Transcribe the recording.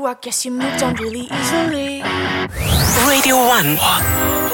I guess you moved on really easily. Radio 1.